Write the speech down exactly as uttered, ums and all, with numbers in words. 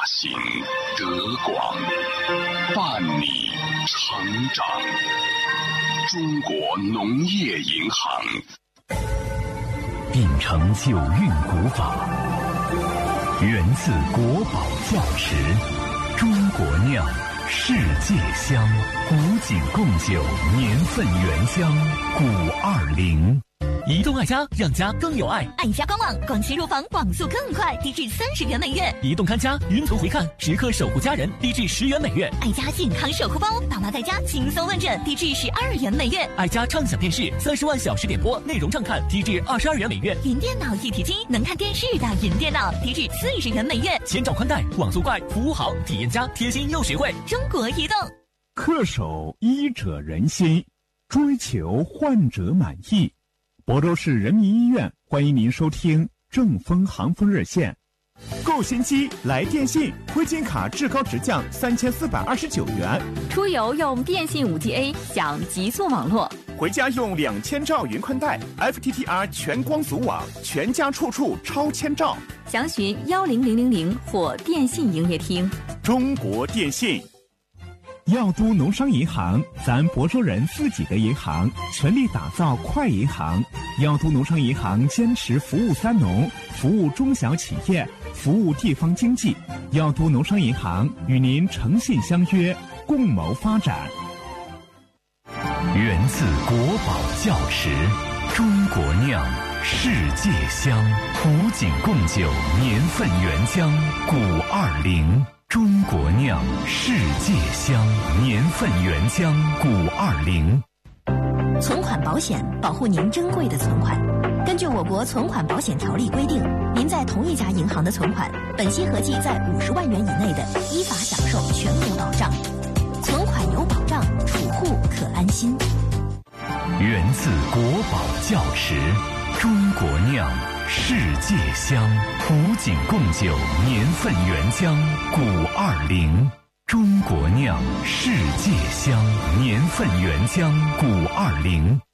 行德广，伴你成长。中国农业银行秉承九韵古法，源自国宝窖池，中国酿，世界香，古井贡酒，年份原香，古二零。 移动爱家，让家更有爱。 爱家官网，广西入房网速更快，低至三十元每月。 移动看家，云图回看，时刻守护家人，低至十元每月。 爱家健康守护包，爸妈在家轻松问诊，低至十二元每月。 爱家畅享电视，三十万小时点播，内容畅看，低至二十二元每月。 云电脑一体机，能看电视的云电脑，低至四十元每月。 千兆宽带，网速快，服务好，体验佳，贴心又实惠。 中国移动。 恪守医者仁心，追求患者满意。亳州市人民医院欢迎您收听正风航风热线。购新机来电信，挥金卡至高直降三千四百二十九元。 出游用电信五 G A 享极速网络， 回家用两千兆云宽带 F T T R 全光组网，全家处处超千兆。 详询幺零零零零或电信营业厅。 中国电信。药都农商银行，咱亳州人自己的银行，全力打造快银行。药都农商银行坚持服务三农，服务中小企业，服务地方经济。药都农商银行与您诚信相约，共谋发展。 源自国宝窖池，中国酿，世界香，古井贡酒，年份原香，古二零。中国酿，世界香，年份原香，古二零。 存款保险保护您珍贵的存款。根据我国存款保险条例规定，您在同一家银行的存款，本息合计在五十万元以内的，依法享受全额保障。存款有保障，储户可安心。 源自国宝窖池，中国酿，世界香，古井贡酒，年份原香，古二零。中国酿，世界香，年份原香，古二零。